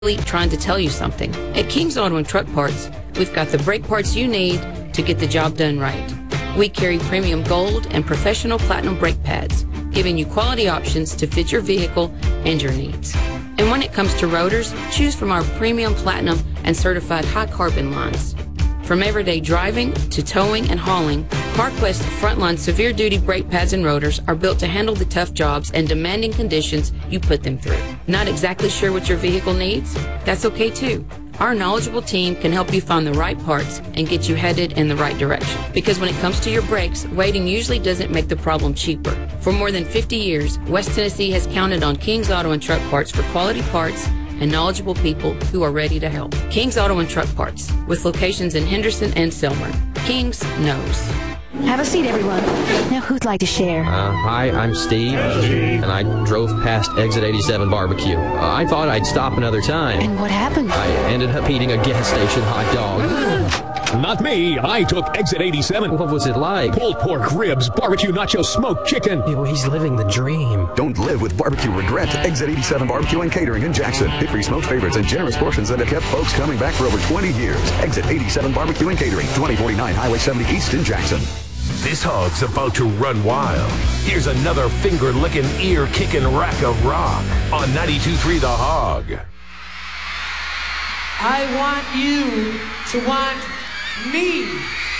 trying to tell you something. At King's Auto and Truck Parts, we've got the brake parts you need to get the job done right. We carry premium gold and professional platinum brake pads, giving you quality options to fit your vehicle and your needs. And when it comes to rotors, choose from our premium platinum and certified high carbon lines. From everyday driving to towing and hauling, CarQuest Frontline Severe Duty brake pads and rotors are built to handle the tough jobs and demanding conditions you put them through. Not exactly sure what your vehicle needs? That's okay too. Our knowledgeable team can help you find the right parts and get you headed in the right direction. Because when it comes to your brakes, waiting usually doesn't make the problem cheaper. For more than 50 years, West Tennessee has counted on King's Auto and Truck Parts for quality parts and knowledgeable people who are ready to help. King's Auto and Truck Parts, with locations in Henderson and Selmer. King's knows. Have a seat, everyone. Now, who'd like to share? Hi, I'm Steve, and I drove past Exit 87 Barbecue. I thought I'd stop another time. And what happened? I ended up eating a gas station hot dog. Not me. I took Exit 87. What was it like? Pulled pork ribs, barbecue nacho smoked chicken. He's living the dream. Don't live with barbecue regret. Exit 87 Barbecue and Catering in Jackson. Hickory smoked favorites and generous portions that have kept folks coming back for over 20 years. Exit 87 Barbecue and Catering, 2049 Highway 70 East in Jackson. This hog's about to run wild. Here's another finger-licking, ear-kicking rack of rock on 92.3 The Hog. I want you to want me.